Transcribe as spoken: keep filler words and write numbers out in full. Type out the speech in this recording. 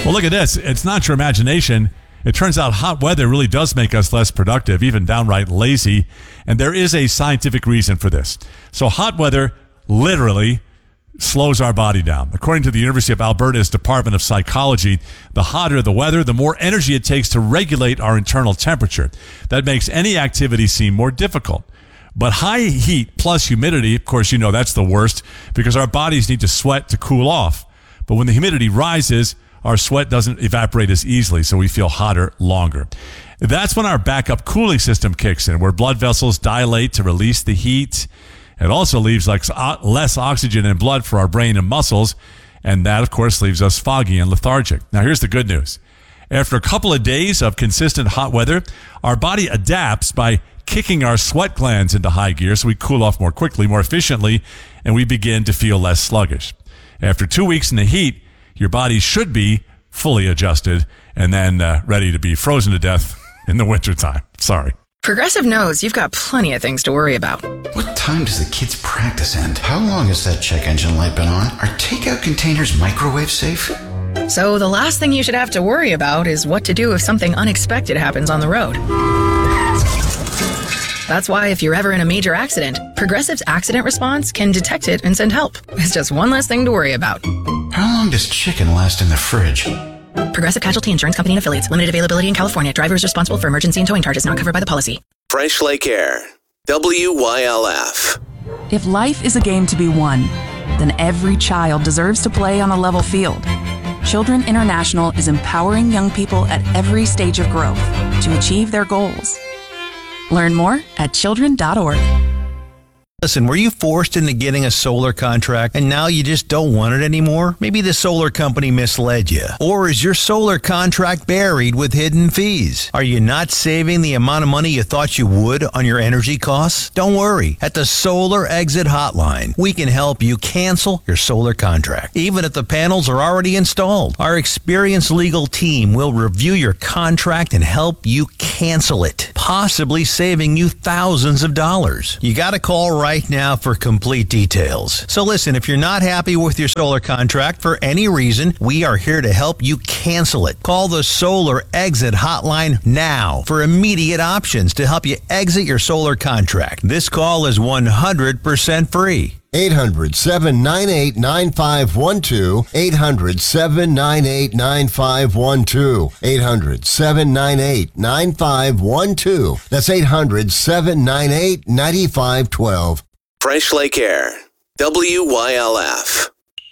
Well, look at this. It's not your imagination. It turns out hot weather really does make us less productive, even downright lazy. And there is a scientific reason for this. So hot weather literally slows our body down. According to the University of Alberta's Department of Psychology, the hotter the weather, the more energy it takes to regulate our internal temperature. That makes any activity seem more difficult. But high heat plus humidity, of course, you know that's the worst because our bodies need to sweat to cool off. But when the humidity rises, our sweat doesn't evaporate as easily, so we feel hotter longer. That's when our backup cooling system kicks in, where blood vessels dilate to release the heat. It also leaves like less oxygen in blood for our brain and muscles, and that, of course, leaves us foggy and lethargic. Now, here's the good news. After a couple of days of consistent hot weather, our body adapts by kicking our sweat glands into high gear so we cool off more quickly, more efficiently, and we begin to feel less sluggish. After two weeks in the heat, your body should be fully adjusted and then uh, ready to be frozen to death in the wintertime. Sorry. Progressive knows you've got plenty of things to worry about. What time does the kids' practice end? How long has that check engine light been on? Are takeout containers microwave safe? So the last thing you should have to worry about is what to do if something unexpected happens on the road. That's why if you're ever in a major accident, Progressive's accident response can detect it and send help. It's just one less thing to worry about. How long does chicken last in the fridge? Progressive Casualty Insurance Company and Affiliates. Limited availability in California. Driver is responsible for emergency and towing charges not covered by the policy. Fresh Lake Air. W Y L F. If life is a game to be won, then every child deserves to play on a level field. Children International is empowering young people at every stage of growth to achieve their goals. Learn more at children dot org. Listen, were you forced into getting a solar contract and now you just don't want it anymore? Maybe the solar company misled you. Or is your solar contract buried with hidden fees? Are you not saving the amount of money you thought you would on your energy costs? Don't worry. At the Solar Exit Hotline, we can help you cancel your solar contract, even if the panels are already installed. Our experienced legal team will review your contract and help you cancel it, possibly saving you thousands of dollars. You got to call right now for complete details. So listen, if you're not happy with your solar contract for any reason, we are here to help you cancel it. Call the Solar Exit Hotline now for immediate options to help you exit your solar contract. This call is one hundred percent free. eight hundred, seven nine eight, nine five one two. eight hundred, seven nine eight, nine five one two. eight hundred, seven nine eight, nine five one two. That's eight hundred, seven nine eight, nine five one two. Fresh Lake Air. W Y L F.